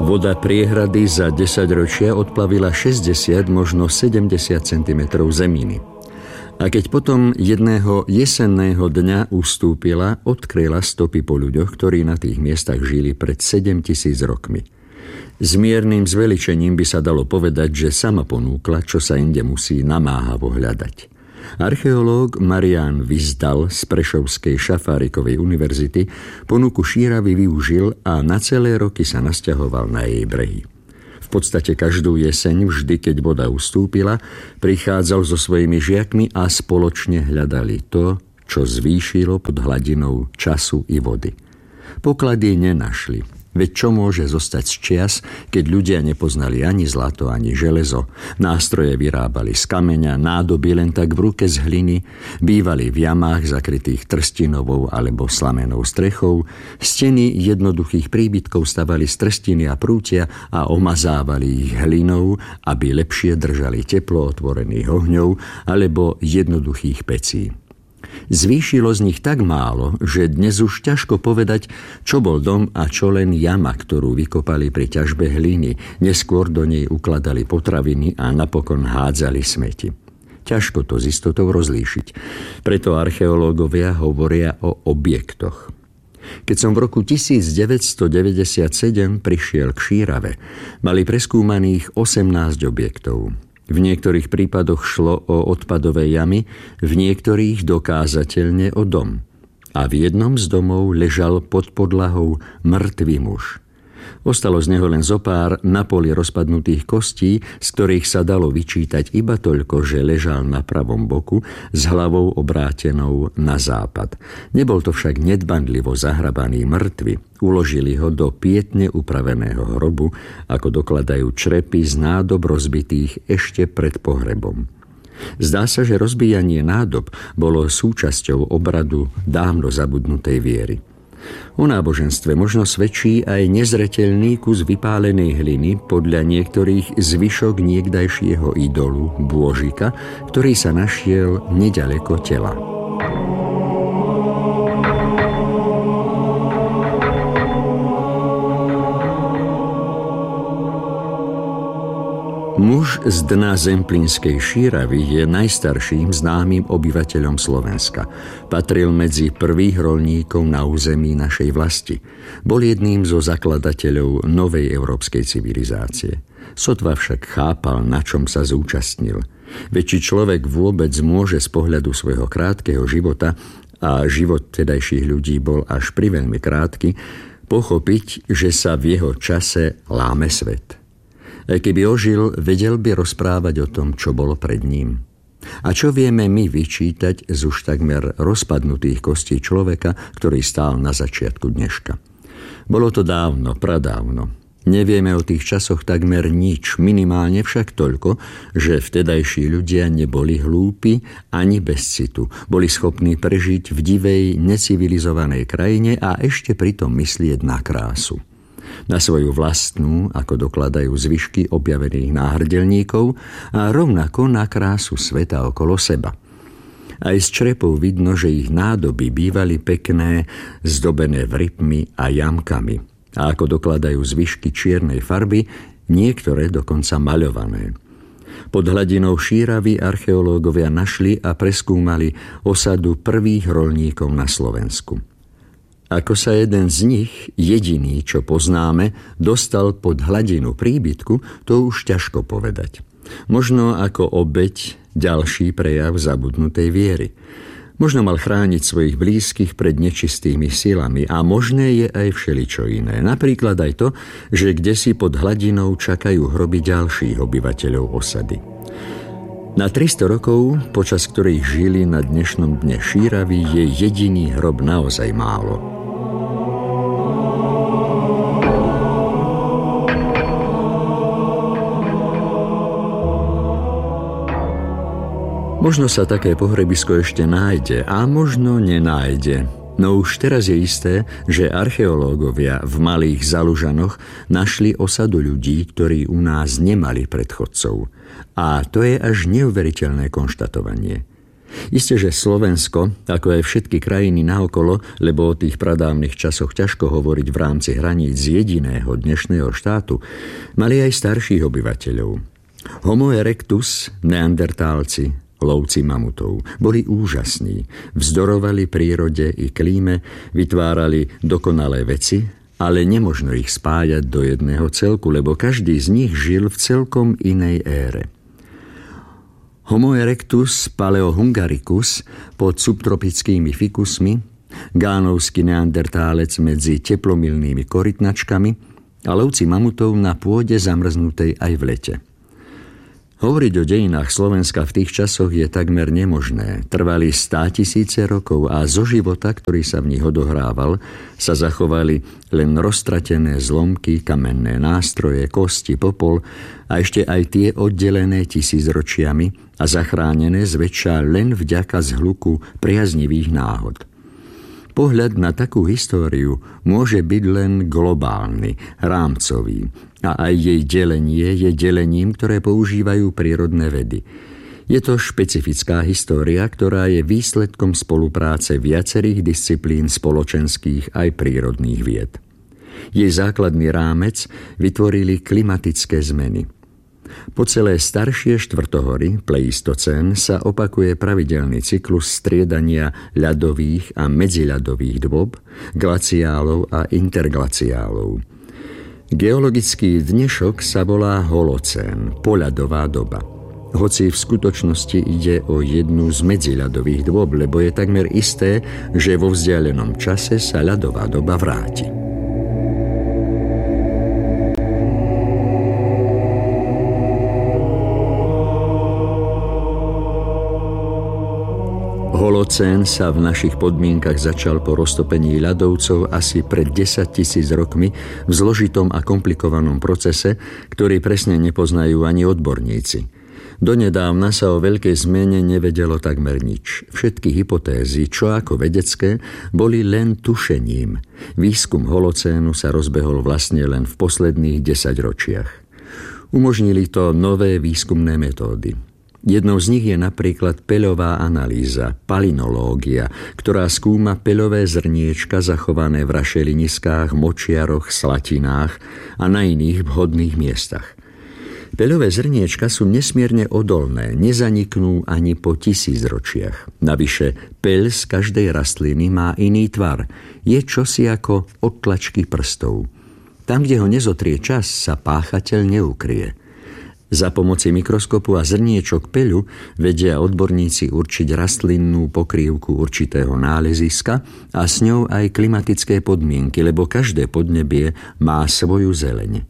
Voda priehrady za 10 ročia odplavila 60, možno 70 cm zeminy. A keď potom jedného jesenného dňa ustúpila, odkryla stopy po ľuďoch, ktorí na tých miestach žili pred 7000 rokmi. S miernym zveličením by sa dalo povedať, že sama ponúkla, čo sa inde musí namáhavo hľadať. Archeológ Marián Vizdal z Prešovskej Šafárikovej univerzity ponuku Šíravy využil a na celé roky sa nasťahoval na jej brehy. V podstate každú jeseň, vždy keď voda ustúpila, prichádzal so svojimi žiakmi a spoločne hľadali to, čo zvýšilo pod hladinou času i vody. Poklady nenašli. Veď čo môže zostať z čias, keď ľudia nepoznali ani zlato, ani železo, nástroje vyrábali z kameňa, nádoby len tak v ruke z hliny, bývali v jamách zakrytých trstinovou alebo slamenou strechou, steny jednoduchých príbytkov stavali z trstiny a prútia a omazávali ich hlinou, aby lepšie držali teplo otvorených ohňov alebo jednoduchých pecí. Zvýšilo z nich tak málo, že dnes už ťažko povedať, čo bol dom a čo len jama, ktorú vykopali pri ťažbe hliny. Neskôr do nej ukladali potraviny a napokon hádzali smeti. Ťažko to s istotou rozlíšiť. Preto archeológovia hovoria o objektoch. Keď som v roku 1997 prišiel k Šírave, mali preskúmaných 18 objektov. V niektorých prípadoch šlo o odpadové jamy, v niektorých dokázateľne o dom. A v jednom z domov ležal pod podlahou mŕtvý muž. Ostalo z neho len zopár na poli rozpadnutých kostí, z ktorých sa dalo vyčítať iba toľko, že ležal na pravom boku s hlavou obrátenou na západ. Nebol to však nedbanlivo zahrabaný mŕtvy. Uložili ho do pietne upraveného hrobu, ako dokladajú črepy z nádob rozbitých ešte pred pohrebom. Zdá sa, že rozbíjanie nádob bolo súčasťou obradu dávno zabudnutej viery. O náboženstve možno svedčí aj nezreteľný kus vypálenej hliny, podľa niektorých zvyšok niekdajšieho idolu, bôžika, ktorý sa našiel neďaleko tela. Muž z dna Zemplínskej Šíravy je najstarším známym obyvateľom Slovenska. Patril medzi prvých roľníkov na území našej vlasti. Bol jedným zo zakladateľov novej európskej civilizácie. Sotva však chápal, na čom sa zúčastnil. Veď či človek vôbec môže z pohľadu svojho krátkeho života, a život tedajších ľudí bol až priveľmi krátky, pochopiť, že sa v jeho čase láme svet. Aj keby ožil, vedel by rozprávať o tom, čo bolo pred ním. A čo vieme my vyčítať z už takmer rozpadnutých kostí človeka, ktorý stál na začiatku dneška? Bolo to dávno, pradávno. Nevieme o tých časoch takmer nič, minimálne však toľko, že vtedajší ľudia neboli hlúpi ani bez citu. Boli schopní prežiť v divej, necivilizovanej krajine a ešte pritom myslieť na krásu. Na svoju vlastnú, ako dokladajú zvyšky objavených náhrdelníkov, a rovnako na krásu sveta okolo seba. Aj z črepov vidno, že ich nádoby bývali pekné, zdobené vrypmi a jamkami. A ako dokladajú zvyšky čiernej farby, niektoré dokonca maľované. Pod hladinou Šíravy archeológovia našli a preskúmali osadu prvých roľníkov na Slovensku. Ako sa jeden z nich, jediný, čo poznáme, dostal pod hladinu príbytku, to už ťažko povedať. Možno ako obeť ďalší prejav zabudnutej viery. Možno mal chrániť svojich blízkych pred nečistými silami a možné je aj všeličo iné. Napríklad aj to, že kdesi pod hladinou čakajú hroby ďalších obyvateľov osady. Na 300 rokov, počas ktorých žili na dnešnom dne Šíravy, je jediný hrob naozaj málo. Možno sa také pohrebisko ešte nájde a možno nenájde. No už teraz je isté, že archeológovia v Malých Zalužanoch našli osadu ľudí, ktorí u nás nemali predchodcov. A to je až neuveriteľné konštatovanie. Isté, že Slovensko, ako aj všetky krajiny naokolo, lebo o tých pradávnych časoch ťažko hovoriť v rámci hraníc jediného dnešného štátu, mali aj starších obyvateľov. Homo erectus, neandertálci, lovci mamutov, boli úžasní, vzdorovali prírode i klíme, vytvárali dokonalé veci, ale nemožno ich spájať do jedného celku, lebo každý z nich žil v celkom inej ére. Homo erectus paleohungaricus pod subtropickými fikusmi, gánovský neandertálec medzi teplomilnými korytnačkami a lovci mamutov na pôde zamrznutej aj v lete. Hovoriť o dejinách Slovenska v tých časoch je takmer nemožné. Trvali 100 000 rokov a zo života, ktorý sa v nich odohrával, sa zachovali len roztratené zlomky, kamenné nástroje, kosti, popol a ešte aj tie oddelené tisícročiami a zachránené zväčša len vďaka zhluku priaznivých náhod. Pohľad na takú históriu môže byť len globálny, rámcový a aj jej delenie je delením, ktoré používajú prírodné vedy. Je to špecifická história, ktorá je výsledkom spolupráce viacerých disciplín spoločenských aj prírodných vied. Jej základný rámec vytvorili klimatické zmeny. Po celé staršie štvrtohory, pleistocén, sa opakuje pravidelný cyklus striedania ľadových a medziľadových dôb, glaciálov a interglaciálov. Geologický dnešok sa volá holocén, poľadová doba. Hoci v skutočnosti ide o jednu z medziľadových dôb, lebo je takmer isté, že vo vzdialenom čase sa ľadová doba vráti. Holocén sa v našich podmienkach začal po roztopení ľadovcov asi pred 10 000 rokmi v zložitom a komplikovanom procese, ktorý presne nepoznajú ani odborníci. Donedávna sa o veľkej zmene nevedelo takmer nič. Všetky hypotézy, čo ako vedecké, boli len tušením. Výskum holocénu sa rozbehol vlastne len v posledných 10 ročiach. Umožnili to nové výskumné metódy. Jednou z nich je napríklad peľová analýza, palinológia, ktorá skúma peľové zrniečka zachované v rašeliniskách, močiaroch, slatinách a na iných vhodných miestach. Peľové zrniečka sú nesmierne odolné, nezaniknú ani po 1000 ročiach. Navyše, peľ z každej rastliny má iný tvar, je čosi ako odtlačky prstov. Tam, kde ho nezotrie čas, sa páchateľ neukrie. Za pomoci mikroskopu a zrniečok peľu vedia odborníci určiť rastlinnú pokrývku určitého náleziska a s ňou aj klimatické podmienky, lebo každé podnebie má svoju zeleň.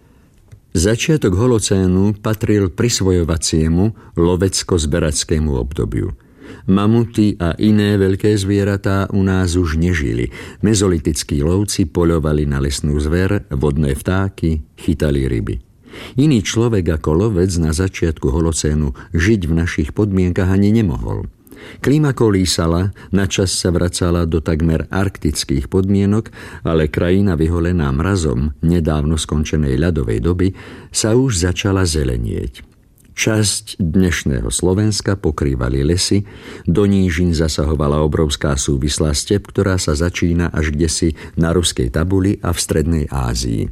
Začiatok holocénu patril prisvojovaciemu lovecko-zberackému obdobiu. Mamuty a iné veľké zvieratá u nás už nežili. Mezolitickí lovci poľovali na lesnú zver, vodné vtáky, chytali ryby. Iný človek ako lovec na začiatku holocénu žiť v našich podmienkach ani nemohol. Klíma kolísala, načas sa vracala do takmer arktických podmienok, ale krajina vyholená mrazom nedávno skončenej ľadovej doby sa už začala zelenieť. Časť dnešného Slovenska pokrývali lesy, do nížin zasahovala obrovská súvislá step, ktorá sa začína až kdesi na ruskej tabuli a v strednej Ázii.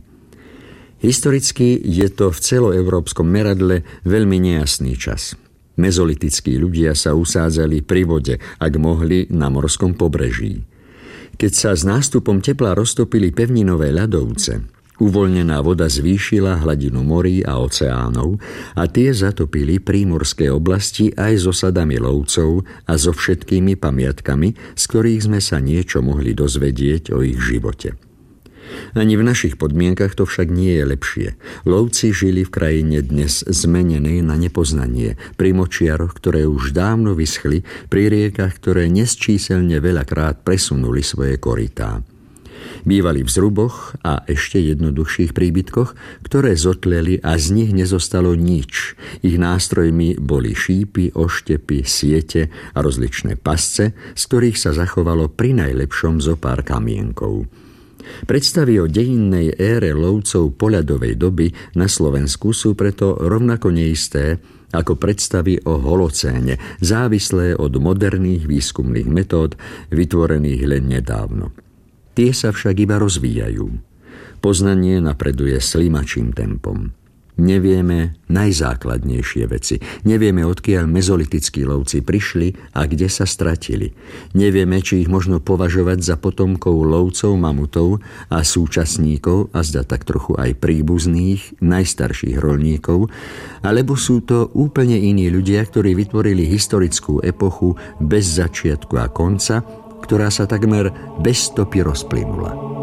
Historicky je to v celoeurópskom meradle veľmi nejasný čas. Mezolitickí ľudia sa usádzali pri vode, ak mohli, na morskom pobreží. Keď sa s nástupom tepla roztopili pevninové ľadovce, uvoľnená voda zvýšila hladinu morí a oceánov a tie zatopili prímorské oblasti aj s osadami lovcov a so všetkými pamiatkami, z ktorých sme sa niečo mohli dozvedieť o ich živote. Ani v našich podmienkach to však nie je lepšie. Lovci žili v krajine dnes zmenenej na nepoznanie, pri močiaroch, ktoré už dávno vyschli, pri riekach, ktoré nesčíselne veľakrát presunuli svoje korytá. Bývali v zruboch a ešte jednoduchších príbytkoch, ktoré zotleli a z nich nezostalo nič. Ich nástrojmi boli šípy, oštepy, siete a rozličné pasce, z ktorých sa zachovalo pri najlepšom zo pár kamienkov. Predstavy o dejinnej ére lovcov poľadovej doby na Slovensku sú preto rovnako neisté ako predstavy o holocéne, závislé od moderných výskumných metód, vytvorených len nedávno. Tie sa však iba rozvíjajú. Poznanie napreduje slimačím tempom. Nevieme najzákladnejšie veci. Nevieme, odkiaľ mezolitickí lovci prišli a kde sa stratili. Nevieme, či ich možno považovať za potomkov lovcov mamutov a súčasníkov, a zda tak trochu aj príbuzných, najstarších roľníkov, alebo sú to úplne iní ľudia, ktorí vytvorili historickú epochu bez začiatku a konca, ktorá sa takmer bez stopy rozplynula.